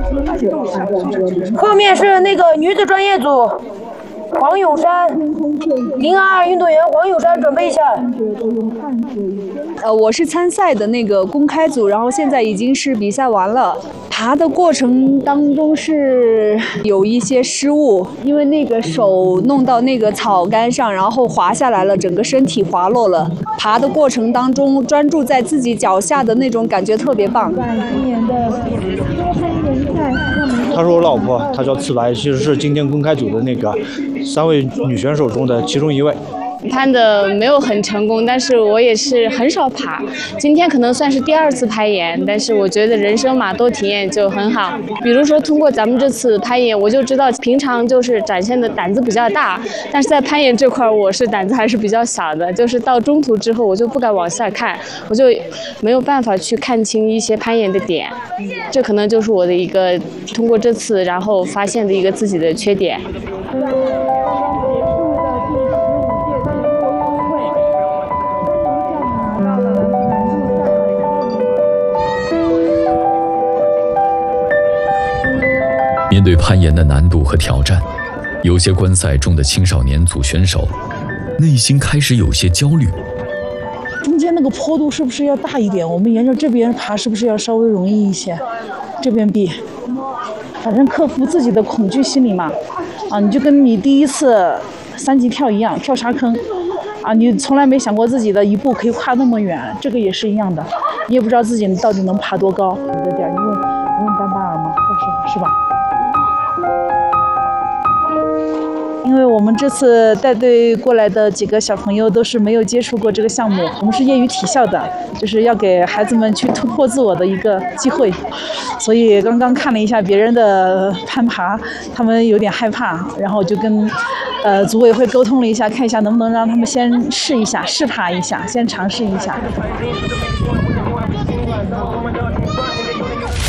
后面是那个女子专业组。黄永山，022运动员黄永山，准备一下。 我是参赛的那个公开组，然后现在已经是比赛完了。爬的过程当中是有一些失误，因为那个手弄到那个草杆上，然后滑下来了，整个身体滑落了。爬的过程当中专注在自己脚下的那种感觉特别棒。 她是我老婆，她叫次白，其实是今天公开组的那个3位女选手中的其中1位。 攀的没有很成功，但是我也是很少爬。今天可能算是第2次攀岩，但是我觉得人生嘛，多体验就很好。比如说通过咱们这次攀岩，我就知道平常就是展现的胆子比较大，但是在攀岩这块我是胆子还是比较小的。就是到中途之后，我就不敢往下看，我就没有办法去看清一些攀岩的点。这可能就是我的一个通过这次然后发现的一个自己的缺点。 面对攀岩的难度和挑战，有些观赛中的青少年组选手内心开始有些焦虑。 中间那个坡度是不是要大一点？我们沿着这边爬是不是要稍微容易一些？这边比，反正克服自己的恐惧心理嘛。你就跟你第一次3级跳一样，跳沙坑，你从来没想过自己的一步可以跨那么远，这个也是一样的。你也不知道自己到底能爬多高。你的点，你问班巴尔吗？是吧？因为我们这次带队过来的几个小朋友都是没有接触过这个项目，我们是业余体校的，就是要给孩子们去突破自我的一个机会。所以刚刚看了一下别人的攀爬，他们有点害怕，然后就跟组委会沟通了一下，看一下能不能让他们先试一下，试爬一下，先尝试一下。